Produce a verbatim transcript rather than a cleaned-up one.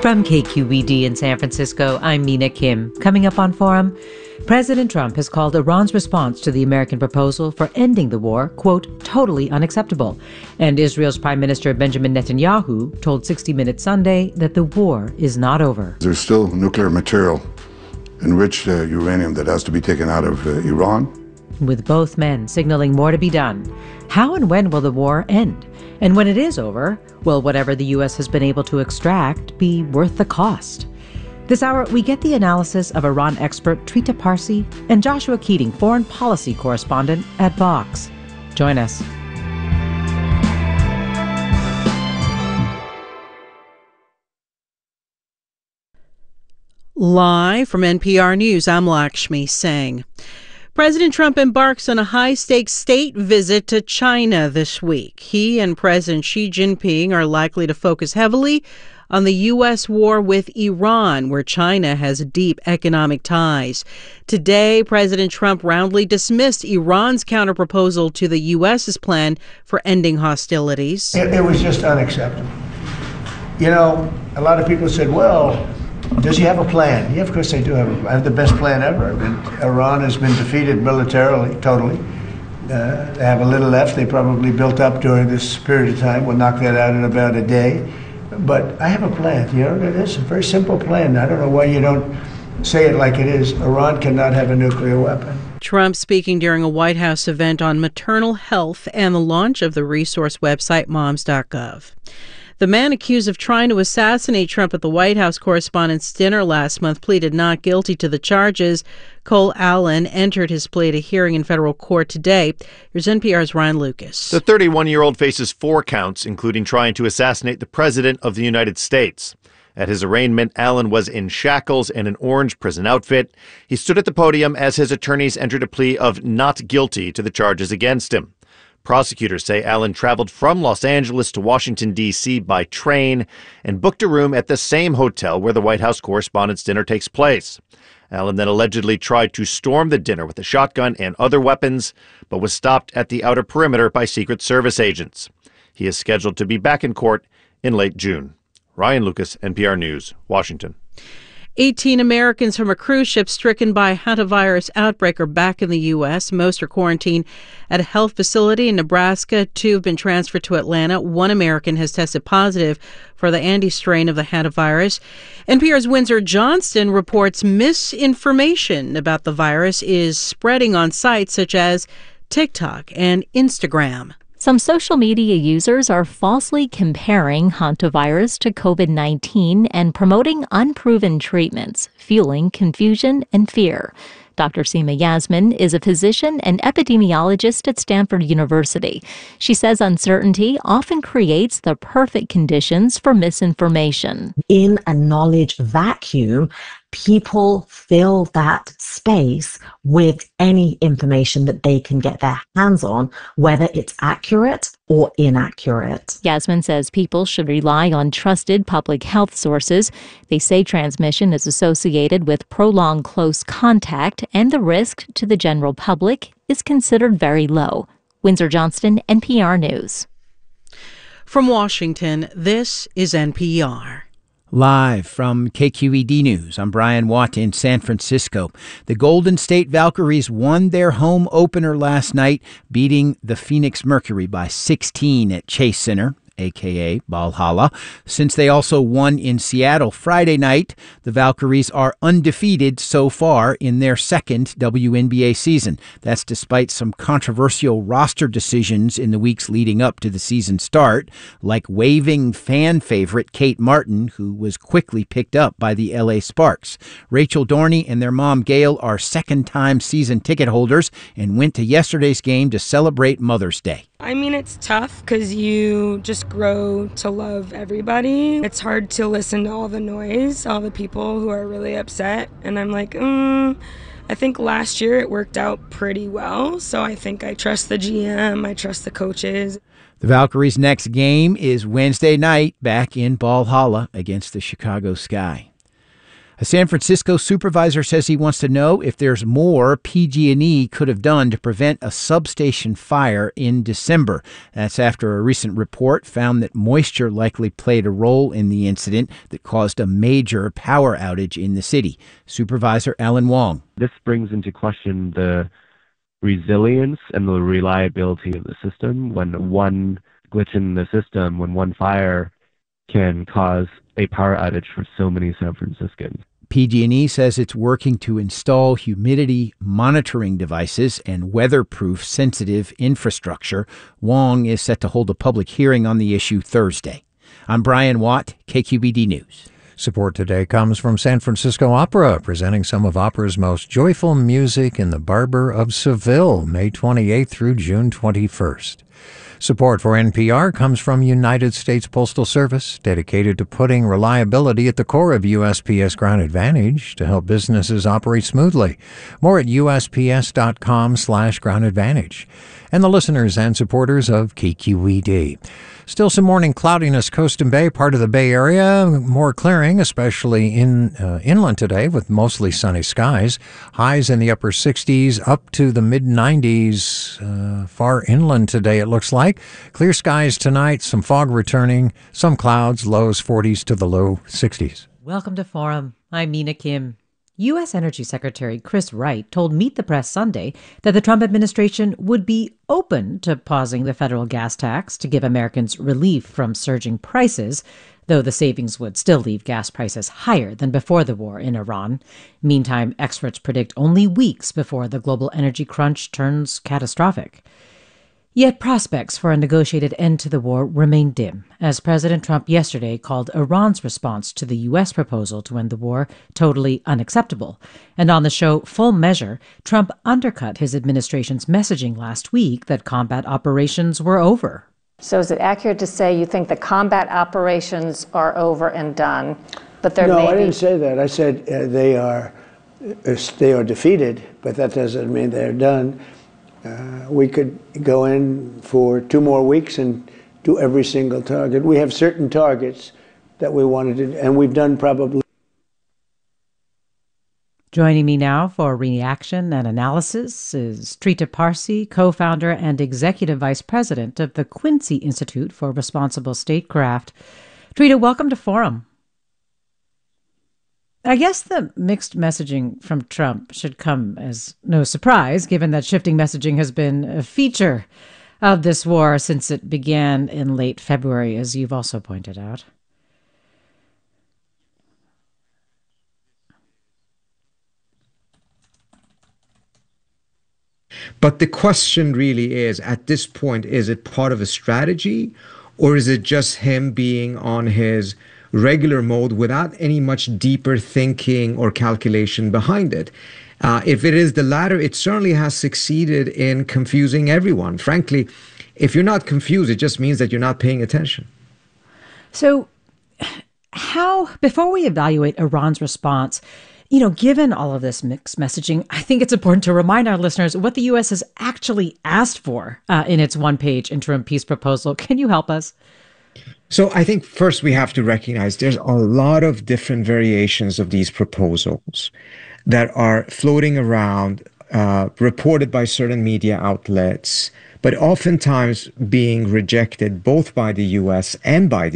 From K Q E D in San Francisco, I'm Mina Kim. Coming up on Forum, President Trump has called Iran's response to the American proposal for ending the war, quote, totally unacceptable. And Israel's Prime Minister Benjamin Netanyahu told sixty minutes Sunday that the war is not over. There's still nuclear material, enriched uh, uranium, that has to be taken out of uh, Iran. With both men signaling more to be done. How and when will the war end? And when it is over, will whatever the U S has been able to extract be worth the cost? This hour, we get the analysis of Iran expert Trita Parsi and Joshua Keating, foreign policy correspondent at Vox. Join us. Live from N P R News, I'm Lakshmi Singh. President Trump embarks on a high-stakes state visit to China this week. He and President Xi Jinping are likely to focus heavily on the U S war with Iran, where China has deep economic ties. Today, President Trump roundly dismissed Iran's counterproposal to the U S's plan for ending hostilities. It, it was just unacceptable. You know, a lot of people said, well, does he have a plan? Yeah, of course they do have a plan. I have the best plan ever. I mean, Iran has been defeated militarily, totally. Uh, they have a little left. They probably built up during this period of time. We'll knock that out in about a day. But I have a plan. You know what it is? A very simple plan. I don't know why you don't say it like it is. Iran cannot have a nuclear weapon. Trump speaking during a White House event on maternal health and the launch of the resource website moms dot gov. The man accused of trying to assassinate Trump at the White House Correspondents' Dinner last month pleaded not guilty to the charges. Cole Allen entered his plea at a hearing in federal court today. Here's N P R's Ryan Lucas. The thirty-one-year-old faces four counts, including trying to assassinate the President of the United States. At his arraignment, Allen was in shackles and an orange prison outfit. He stood at the podium as his attorneys entered a plea of not guilty to the charges against him. Prosecutors say Allen traveled from Los Angeles to Washington, D C by train and booked a room at the same hotel where the White House Correspondents' Dinner takes place. Allen then allegedly tried to storm the dinner with a shotgun and other weapons, but was stopped at the outer perimeter by Secret Service agents. He is scheduled to be back in court in late June. Ryan Lucas, N P R News, Washington. eighteen Americans from a cruise ship stricken by a hantavirus outbreak are back in the U S. Most are quarantined at a health facility in Nebraska. Two have been transferred to Atlanta. One American has tested positive for the Andes strain of the hantavirus. N P R's Windsor Johnston reports misinformation about the virus is spreading on sites such as TikTok and Instagram. Some social media users are falsely comparing hantavirus to COVID nineteen and promoting unproven treatments, fueling confusion and fear. Doctor Seema Yasmin is a physician and epidemiologist at Stanford University. She says uncertainty often creates the perfect conditions for misinformation. In a knowledge vacuum, people fill that space with any information that they can get their hands on, whether it's accurate or inaccurate. Yasmin says people should rely on trusted public health sources. They say transmission is associated with prolonged close contact, and the risk to the general public is considered very low. Windsor Johnston, N P R News. From Washington, this is N P R. Live from K Q E D News, I'm Brian Watt in San Francisco. The Golden State Valkyries won their home opener last night, beating the Phoenix Mercury by sixteen at Chase Center, a k a. Valhalla. Since they also won in Seattle Friday night, the Valkyries are undefeated so far in their second W N B A season. That's despite some controversial roster decisions in the weeks leading up to the season start, like waiving fan favorite Kate Martin, who was quickly picked up by the L A Sparks. Rachel Dorney and their mom Gail are second-time season ticket holders and went to yesterday's game to celebrate Mother's Day. I mean, it's tough because you just grow to love everybody. It's hard to listen to all the noise, all the people who are really upset. And I'm like, mm, I think last year it worked out pretty well. So I think I trust the G M. I trust the coaches. The Valkyries' next game is Wednesday night back in Valhalla against the Chicago Sky. A San Francisco supervisor says he wants to know if there's more P G and E could have done to prevent a substation fire in December. That's after a recent report found that moisture likely played a role in the incident that caused a major power outage in the city. Supervisor Alan Wong. This brings into question the resilience and the reliability of the system. When one glitch in the system, when one fire can cause a power outage for so many San Franciscans. P G and E says it's working to install humidity monitoring devices and weatherproof sensitive infrastructure. Wong is set to hold a public hearing on the issue Thursday. I'm Brian Watt, K Q B D News. Support today comes from San Francisco Opera, presenting some of opera's most joyful music in the Barber of Seville, May twenty-eighth through June twenty-first. Support for N P R comes from United States Postal Service, dedicated to putting reliability at the core of U S P S Ground Advantage to help businesses operate smoothly. More at U S P S dot com slash Ground Advantage. And the listeners and supporters of K Q E D. Still some morning cloudiness coast and bay, part of the Bay Area. More clearing, especially in uh, inland today with mostly sunny skies. Highs in the upper sixties up to the mid nineties. Uh, far inland today, it looks like. Clear skies tonight, some fog returning, some clouds, lows forties to the low sixties. Welcome to Forum. I'm Mina Kim. U S. Energy Secretary Chris Wright told Meet the Press Sunday that the Trump administration would be open to pausing the federal gas tax to give Americans relief from surging prices, though the savings would still leave gas prices higher than before the war in Iran. Meantime, experts predict only weeks before the global energy crunch turns catastrophic. Yet prospects for a negotiated end to the war remain dim, as President Trump yesterday called Iran's response to the U S proposal to end the war totally unacceptable. And on the show Full Measure, Trump undercut his administration's messaging last week that combat operations were over. So is it accurate to say you think the combat operations are over and done, but there no, may I be... didn't say that. I said uh, they are uh, they are defeated, but that doesn't mean they're done. Uh, we could go in for two more weeks and do every single target. We have certain targets that we wanted to, and we've done probably. Joining me now for reaction and analysis is Trita Parsi, co-founder and executive vice president of the Quincy Institute for Responsible Statecraft. Trita, welcome to Forum. I guess the mixed messaging from Trump should come as no surprise, given that shifting messaging has been a feature of this war since it began in late February, as you've also pointed out. But the question really is, at this point, is it part of a strategy, or is it just him being on his regular mode without any much deeper thinking or calculation behind it? Uh, if it is the latter, it certainly has succeeded in confusing everyone. Frankly, if you're not confused, it just means that you're not paying attention. So how, before we evaluate Iran's response, you know, given all of this mixed messaging, I think it's important to remind our listeners what the U S has actually asked for uh, in its one-page interim peace proposal. Can you help us? So I think first we have to recognize there's a lot of different variations of these proposals that are floating around, uh, reported by certain media outlets, but oftentimes being rejected both by the U S and by the